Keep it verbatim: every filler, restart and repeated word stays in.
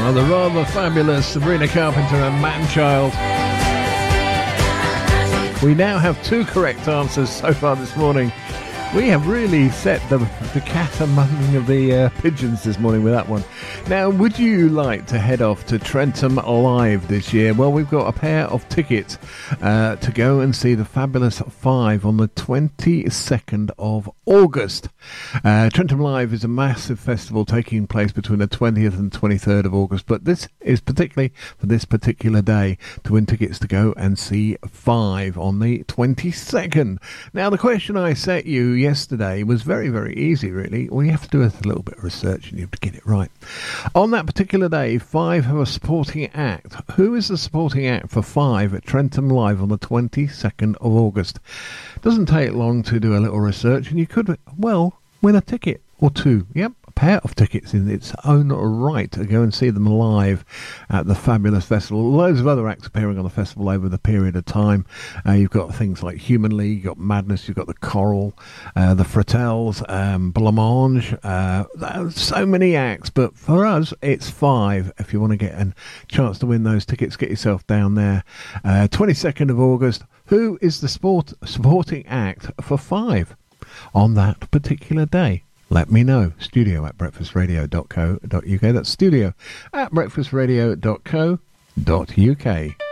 are the rather fabulous Sabrina Carpenter and Manchild. We now have two correct answers so far this morning. We have really set the, the cat among the uh, pigeons this morning with that one. Now, would you like to head off to Trentham Live this year? Well, we've got a pair of tickets uh, to go and see the Fabulous Five on the twenty-second of August. Uh, Trentham Live is a massive festival taking place between the twentieth and twenty-third of August, but this is particularly for this particular day to win tickets to go and see Five on the twenty-second. Now, the question I set you yesterday was very, very easy, really. Well, you have to do a little bit of research and you have to get it right. On that particular day, Five have a supporting act. Who is the supporting act for Five at Trentham Live on the twenty-second of August? Doesn't take long to do a little research and you could, well, win a ticket or two. Yep. Pair of tickets in its own right to go and see them live at the Fabulous Festival. Loads of other acts appearing on the festival over the period of time. Uh, you've got things like Human League, you've got Madness, you've got the Coral, uh, the Fratells, um, Blancmange. Uh, so many acts, but for us, it's Five. If you want to get a chance to win those tickets, get yourself down there. Uh, twenty-second of August. Who is the sport supporting act for Five on that particular day? Let me know. Studio at breakfast radio dot co dot uk. That's studio at breakfast radio dot co dot uk.